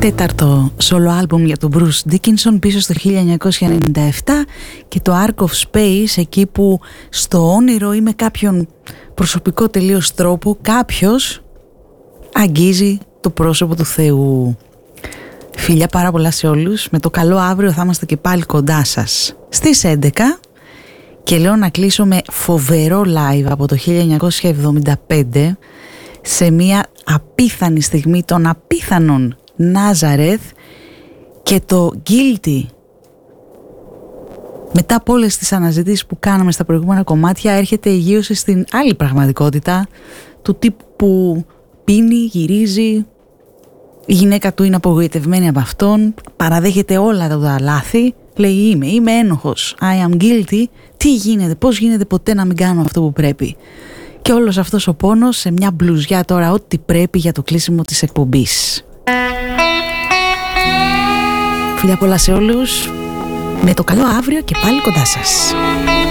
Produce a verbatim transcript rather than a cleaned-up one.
Τέταρτο solo άλμπουμ για τον Bruce Dickinson πίσω στο χίλια εννιακόσια ενενήντα επτά και το Ark of Space, εκεί που στο όνειρο ή με κάποιον προσωπικό τελείως τρόπο κάποιος αγγίζει το πρόσωπο του Θεού. Φιλιά πάρα πολλά σε όλους, με το καλό αύριο θα είμαστε και πάλι κοντά σας στις έντεκα και λέω να κλείσω με φοβερό live από το χίλια εννιακόσια εβδομήντα πέντε σε μια απίθανη στιγμή των απίθανων Nazareth και το Guilty. Μετά από όλες τις αναζητήσεις που κάναμε στα προηγούμενα κομμάτια έρχεται η γύρωση στην άλλη πραγματικότητα του τύπου που πίνει, γυρίζει, η γυναίκα του είναι απογοητευμένη από αυτόν, παραδέχεται όλα τα λάθη, λέει είμαι, είμαι ένοχος, I am guilty, τι γίνεται, πώς γίνεται ποτέ να μην κάνω αυτό που πρέπει. Και όλος αυτός ο πόνος σε μια μπλουζιά τώρα ό,τι πρέπει για το κλείσιμο της εκπομπής. Φιλιά πολλά σε όλους, με το καλό αύριο και πάλι κοντά σας.